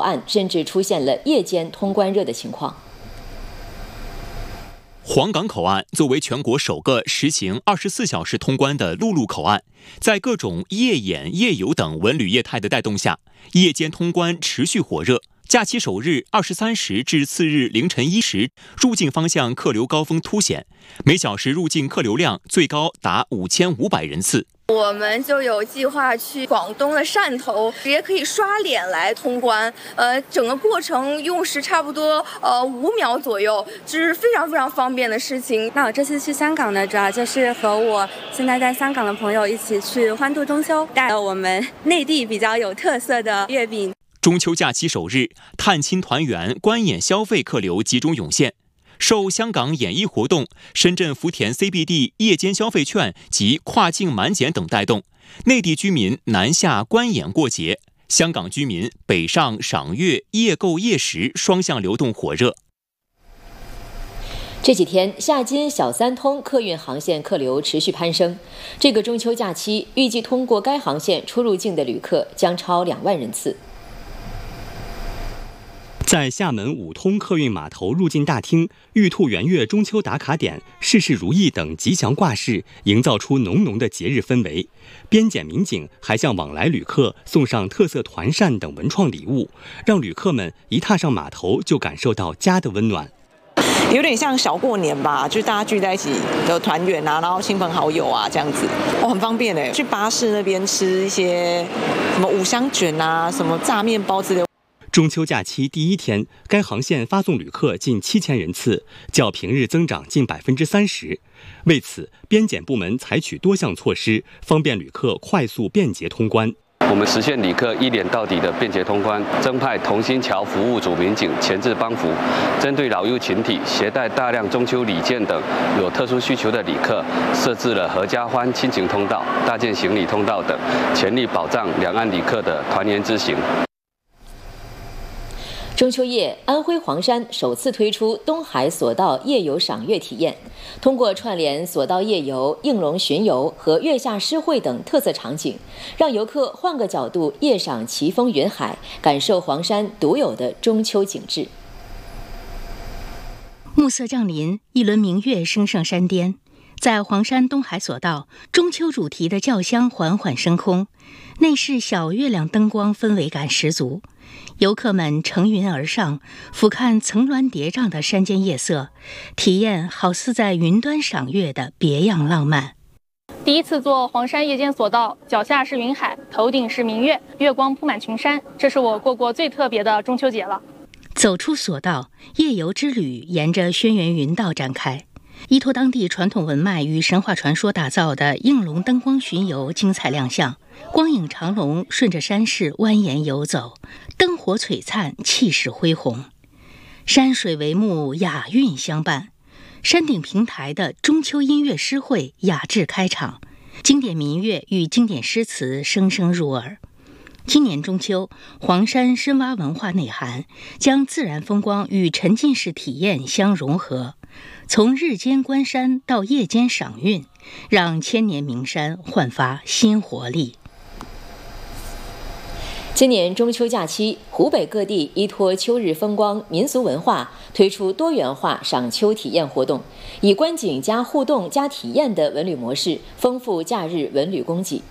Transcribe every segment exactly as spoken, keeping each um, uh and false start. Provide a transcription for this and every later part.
岸甚至出现了夜间通关热的情况。 黄冈口岸作为全国首个实行二十四小时通关的陆路口岸，在各种夜演、夜游等文旅业态的带动下，夜间通关持续火热。假期首日二十三时至次日凌晨一时，入境方向客流高峰凸显，每小时入境客流量最高达五千五百人次。 我们就有计划去广东的汕头，直接可以刷脸来通关，呃，整个过程用时差不多呃五秒左右，这是非常非常方便的事情。 那我这次去香港呢，主要就是和我现在在香港的朋友一起去欢度中秋，带了我们内地比较有特色的月饼。 中秋假期首日，探亲团圆、观演消费客流集中涌现。受香港演艺活动、深圳福田 C B D 夜间消费券及跨境满减等带动，内地居民南下观演过节，香港居民北上赏月、夜购夜食双向流动火热。 这几天，夏津小三通客运航线客流持续攀升。这个中秋假期，预计通过该航线出入境的旅客将超两万人次。 在厦门五通客运码头入境大厅，玉兔圆月中秋打卡点、事事如意等吉祥挂饰，营造出浓浓的节日氛围。边检民警还向往来旅客送上特色团扇等文创礼物，让旅客们一踏上码头就感受到家的温暖。 有点像小过年吧，就大家聚在一起的团圆啊，然后亲朋好友啊这样子，哦，很方便哎。去巴士那边吃一些什么五香卷啊，什么炸面包之类的。 中秋假期第一天，该航线发送旅客近七千人次，较平日增长近百分之三十。为此，边检部门采取多项措施，方便旅客快速便捷通关。 我们实现旅客一脸到底的便捷通关，增派同心桥服务组民警前置帮扶，针对老幼群体携带大量中秋礼件等有特殊需求的旅客，设置了合家欢亲情通道、大件行李通道等，全力保障两岸旅客的团圆之行。 中秋夜，安徽黄山首次推出东海索道夜游赏月体验。通过串联索道夜游、应龙巡游和月下诗会等特色场景，让游客换个角度夜赏奇峰云海，感受黄山独有的中秋景致。 暮色降临，一轮明月升上山巅。在黄山东海索道，中秋主题的轿厢缓缓升空，内饰小月亮灯光氛围感十足。游客们乘云而上，俯瞰层峦叠嶂的山间夜色，体验好似在云端赏月的别样浪漫。 第一次坐黄山夜间索道，脚下是云海，头顶是明月，月光铺满群山，这是我过过最特别的中秋节了。 走出索道，夜游之旅沿着轩辕云道展开。依托当地传统文脉与神话传说打造的应龙灯光巡游精彩亮相，光影长龙顺着山势蜿蜒游走，灯火璀璨，气势恢宏。山水为幕，雅韵相伴。山顶平台的中秋音乐诗会雅致开场，经典民乐与经典诗词声声入耳。今年中秋，黄山深挖文化内涵，将自然风光与沉浸式体验相融合，从日间观山到夜间赏韵，让千年名山焕发新活力。 今年中秋假期，湖北各地依托秋日风光、民俗文化，推出多元化赏秋体验活动，以观景加互动加体验的文旅模式，丰富假日文旅供给。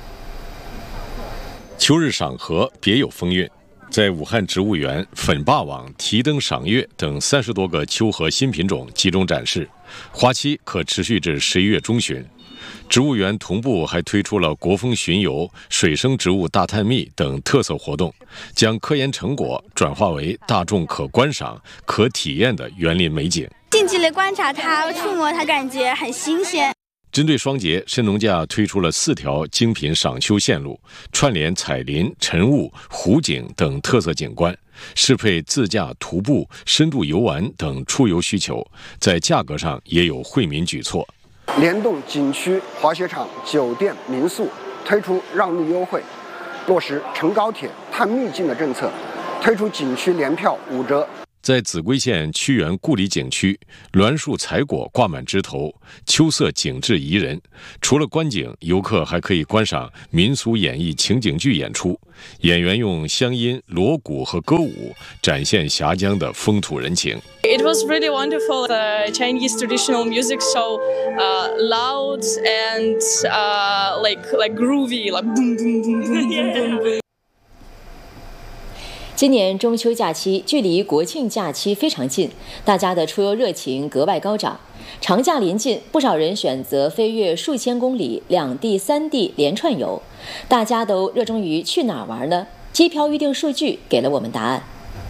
秋日赏荷别有风韵，在武汉植物园、粉霸网、提灯赏月等三十多个秋荷新品种集中展示，花期可持续至十一月中旬。植物园同步还推出了国风巡游、水生植物大探秘等特色活动，将科研成果转化为大众可观赏、可体验的园林美景。 近距离观察它、触摸它，感觉很新鲜。 针对双节，神农架推出了四条精品赏秋线路，串联彩林、晨雾、湖景等特色景观，适配自驾、徒步、深度游玩等出游需求，在价格上也有惠民举措。 联动景区、滑雪场、酒店、民宿推出让路优惠，落实乘高铁、探秘境的政策，推出景区联票五折。 在秭归县屈原故里景区，栾树采果挂满枝头，秋色景致宜人。除了观景，游客还可以观赏民俗演绎情景剧演出，演员用乡音、锣鼓和歌舞展现峡江的风土人情。 It was really wonderful. The Chinese traditional music so uh, loud and uh, like like groovy, like boom boom boom boom boom boom. 今年中秋假期距离国庆假期非常近，大家的出游热情格外高涨。长假临近，不少人选择飞越数千公里，两地三地连串游。大家都热衷于去哪儿玩呢？机票预订数据给了我们答案。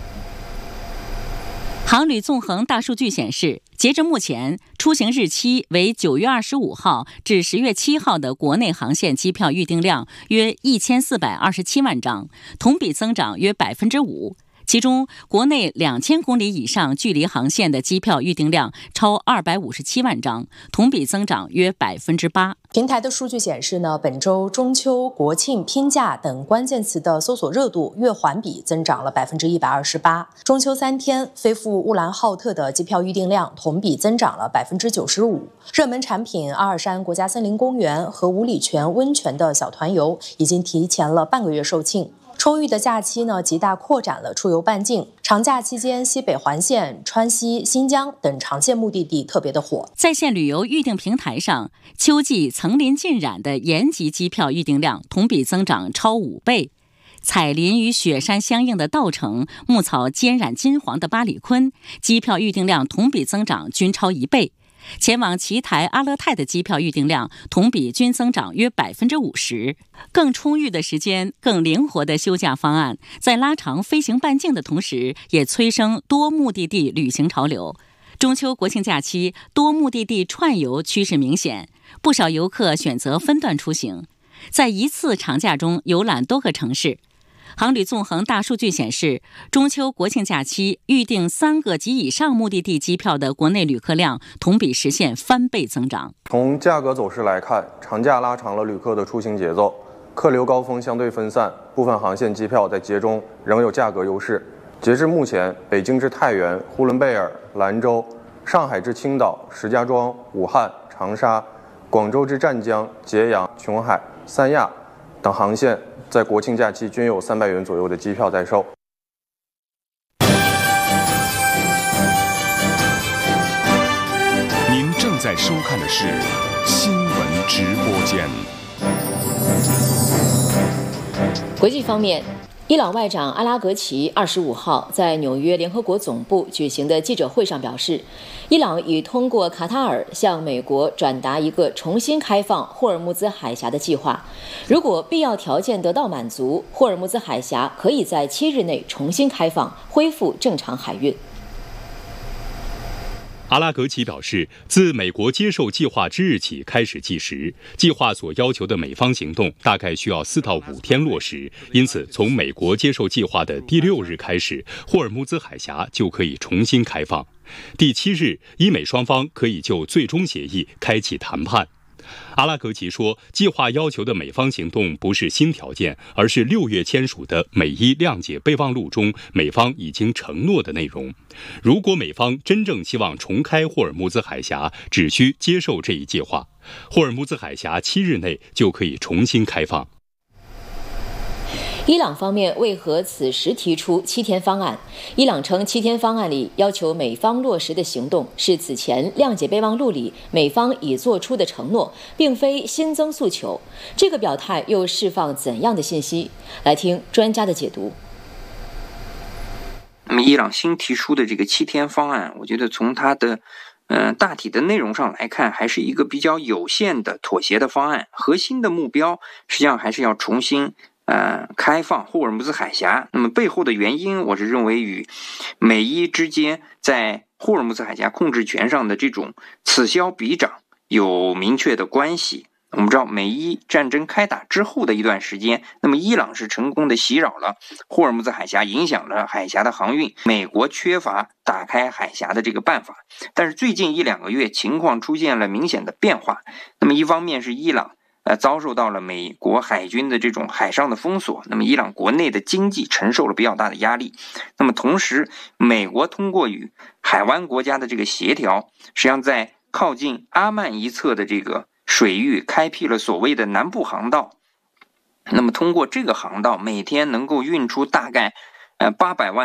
航旅纵横大数据显示，截至目前，出行日期为九月二十五号至十月七号的国内航线机票预订量约一千四百二十七万张，同比增长约百分之五。其中，国内两千公里以上距离航线的机票预订量超二百五十七万张，同比增长约百分之八。 平台的数据显示呢，本周中秋、国庆、拼假等关键词的搜索热度月环比增长了百分之一百二十八。中秋三天，飞赴乌兰浩特的机票预订量同比增长了百分之九十五。热门产品阿尔山国家森林公园和五里泉温泉的小团游已经提前了半个月售罄。充裕的假期呢，极大扩展了出游半径。长假期间，西北环线、川西、新疆等长线目的地特别的火。 在线旅游预订平台上，秋季层林尽染的延吉机票预订量同比增长超五倍。彩林与雪山相映的稻城，牧草兼染金黄的巴里坤，机票预订量同比增长均超一倍。前往奇台、阿勒泰的机票预订量同比均增长约百分之五十。更充裕的时间、更灵活的休假方案，在拉长飞行半径的同时，也催生多目的地旅行潮流。中秋国庆假期，多目的地串游趋势明显，不少游客选择分段出行，在一次长假中游览多个城市。航旅纵横大数据显示，中秋国庆假期预订三个及以上目的地机票的国内旅客量同比实现翻倍增长。 从价格走势来看，长假拉长了旅客的出行节奏，客流高峰相对分散，部分航线机票在节中仍有价格优势。截至目前，北京至太原、呼伦贝尔、兰州，上海至青岛、石家庄、武汉、长沙，广州至湛江、揭阳、琼海、三亚等航线在国庆假期均有三百元左右的机票在售。 您正在收看的是新闻直播间。 国际方面，伊朗外长阿拉格齐二十五号在纽约联合国总部举行的记者会上表示，伊朗已通过卡塔尔向美国转达一个重新开放霍尔木兹海峡的计划。如果必要条件得到满足，霍尔木兹海峡可以在七日内重新开放，恢复正常海运。 阿拉格齐表示，自美国接受计划之日起开始计时，计划所要求的美方行动大概需要四到五天落实，因此从美国接受计划的第六日开始，霍尔木兹海峡就可以重新开放。第七日，伊美双方可以就最终协议开启谈判。阿拉格齐说，计划要求的美方行动不是新条件，而是六月签署的美伊谅解备忘录中美方已经承诺的内容。如果美方真正希望重开霍尔木兹海峡，只需接受这一计划，霍尔木兹海峡七日内就可以重新开放。 伊朗方面为何此时提出七天方案？伊朗称，七天方案里要求美方落实的行动是此前谅解备忘录里美方已做出的承诺，并非新增诉求。这个表态又释放怎样的信息？来听专家的解读。 那么，伊朗新提出的这个七天方案，我觉得从它的呃大体的内容上来看，还是一个比较有限的妥协的方案。核心的目标实际上还是要重新呃，开放霍尔木兹海峡。那么背后的原因，我是认为与美伊之间在霍尔木兹海峡控制权上的这种此消彼长有明确的关系。我们知道，美伊战争开打之后的一段时间，那么伊朗是成功的袭扰了霍尔木兹海峡，影响了海峡的航运。美国缺乏打开海峡的这个办法，但是最近一两个月情况出现了明显的变化。那么一方面是伊朗呃遭受到了美国海军的这种海上的封锁，那么伊朗国内的经济承受了比较大的压力。那么同时，美国通过与海湾国家的这个协调，实际上在靠近阿曼一侧的这个水域开辟了所谓的南部航道。那么通过这个航道，每天能够运出大概呃八百万